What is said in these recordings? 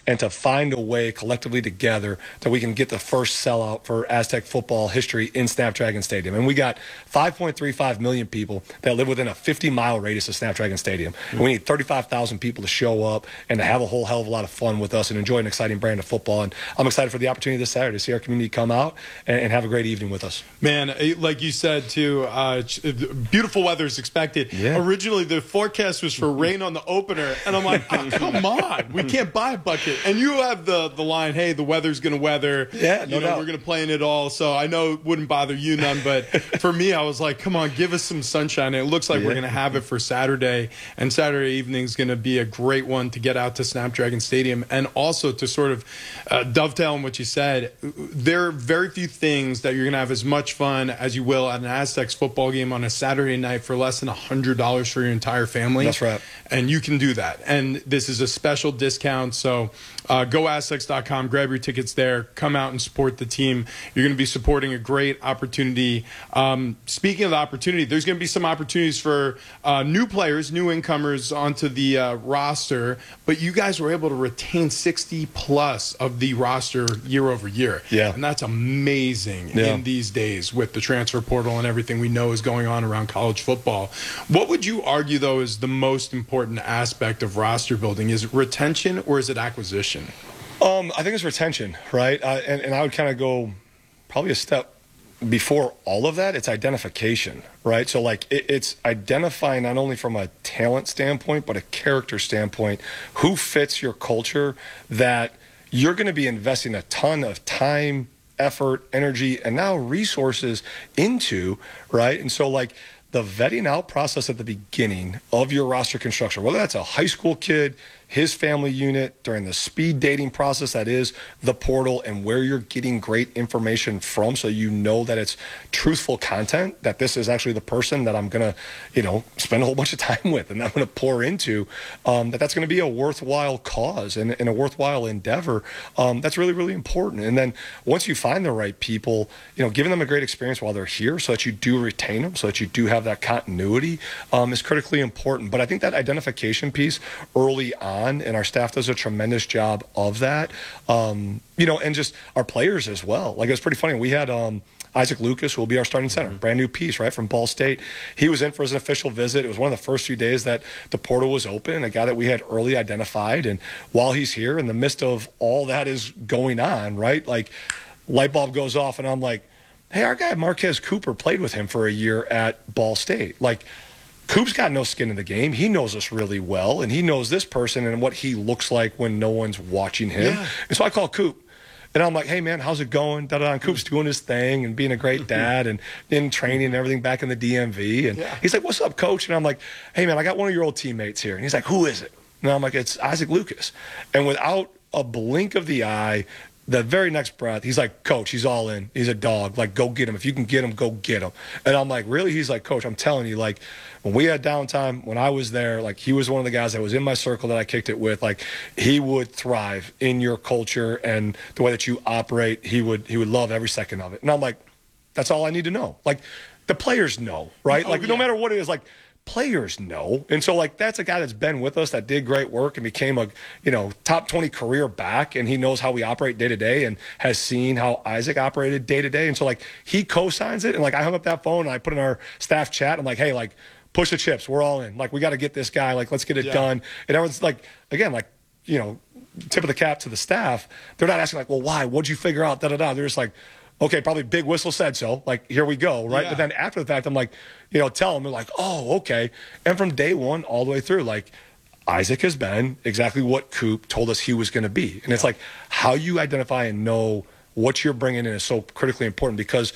and to find a way collectively together that we can get the first sellout for Aztec football history in Snapdragon Stadium. And we got 5.35 million people that live within a 50-mile radius of Snapdragon Stadium. And we need 35,000 people to show up and to have a whole hell of a lot of fun with us and enjoy an exciting brand of football. And I'm excited for the opportunity this Saturday to see our community come out and have a great evening with us. Man, like you said, too, beautiful weather is expected. Yeah. Originally, the forecast was for rain on the opener, and I'm like, oh, come on, we can't buy a bucket. And you have the line, hey, the weather's going to weather. Yeah, no doubt. We're going to play in it all. So I know it wouldn't bother you none, but for me, I was like, come on, give us some sunshine. And it looks like we're going to have it for Saturday, and Saturday evening is going to be a great one to get out to Snapdragon Stadium. And also to sort of dovetail on what you said, there are very few things that you're going to have as much fun as you will at an Aztecs football game on a Saturday night for less than $100 for your entire family. That's right. And you can do that. And this is a special discount. So go Aztecs.com, grab your tickets there, come out and support the team. You're going to be supporting a great opportunity. Speaking of the opportunity, there's going to be some opportunities for new players, new incomers onto the roster. But you guys were able to retain 60 plus of the roster year over year. Yeah. And that's amazing in these days with the transfer portal and everything we know is going on around college football. What would you argue, though, is the most important aspect of roster building? Is it retention or is it acquisition? I think it's retention, right? And I would kind of go probably a step before all of that. It's identification, right? So like it's identifying not only from a talent standpoint, but a character standpoint, who fits your culture that you're going to be investing a ton of time, effort, energy, and now resources into, right? And so like the vetting out process at the beginning of your roster construction, whether that's a high school kid, his family unit, during the speed dating process that is the portal, and where you're getting great information from so you know that it's truthful content, that this is actually the person that I'm going to, spend a whole bunch of time with and I'm going to pour into, that's going to be a worthwhile cause and a worthwhile endeavor. That's really, really important. And then once you find the right people, giving them a great experience while they're here so that you do retain them, so that you do have that continuity is critically important. But I think that identification piece early on, and our staff does a tremendous job of that, and just our players as well. Like, it's pretty funny. We had Isaac Lucas, who will be our starting center, brand new piece, right, from Ball State. He was in for his official visit. It was one of the first few days that the portal was open, a guy that we had early identified. And while he's here, in the midst of all that is going on, right, like, light bulb goes off, and I'm like, hey, our guy Marquez Cooper played with him for a year at Ball State. Like, Coop's got no skin in the game. He knows us really well, and he knows this person and what he looks like when no one's watching him. Yeah. And so I call Coop, and I'm like, hey, man, how's it going? Da-da-da. And Coop's doing his thing and being a great dad and in training and everything back in the DMV. And he's like, what's up, coach? And I'm like, hey, man, I got one of your old teammates here. And he's like, who is it? And I'm like, it's Isaac Lucas. And without a blink of the eye, the very next breath, he's like, coach, he's all in. He's a dog. Like, go get him. If you can get him, go get him. And I'm like, really? He's like, coach, I'm telling you, like, when we had downtime, when I was there, like, he was one of the guys that was in my circle that I kicked it with. Like, he would thrive in your culture and the way that you operate. He would love every second of it. And I'm like, that's all I need to know. Like, the players know, right? No matter what it is, like, players know. And so, like, that's a guy that's been with us, that did great work and became a, top 20 career back, and he knows how we operate day to day and has seen how Isaac operated day to day. And so, like, he co-signs it. And, like, I hung up that phone and I put in our staff chat. I'm like, hey, like, push the chips. We're all in. Like, we got to get this guy. Like, let's get it done. And everyone's like, again, like, tip of the cap to the staff. They're not asking, like, well, why? What'd you figure out? Da-da-da. They're just like, okay, probably big whistle said so. Like, here we go, right? But then after the fact, I'm like, tell them. They're like, oh, okay. And from day one all the way through, like, Isaac has been exactly what Coop told us he was going to be. And it's like, how you identify and know what you're bringing in is so critically important, because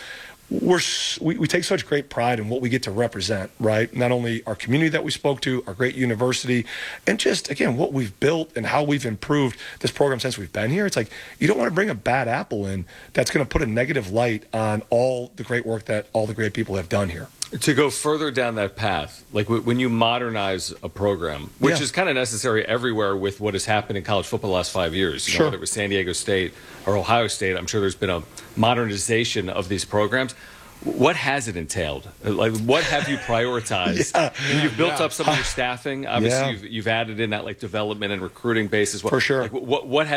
we take such great pride in what we get to represent, right? Not only our community that we spoke to, our great university, and just, again, what we've built and how we've improved this program since we've been here. It's like, you don't want to bring a bad apple in that's going to put a negative light on all the great work that all the great people have done here. To go further down that path, like when you modernize a program, which is kind of necessary everywhere with what has happened in college football the last 5 years, whether it was San Diego State or Ohio State, I'm sure there's been a modernization of these programs. What has it entailed? Like, what have you prioritized? You've built up some of your staffing. Obviously, you've added in that, like, development and recruiting basis. For sure. Like, what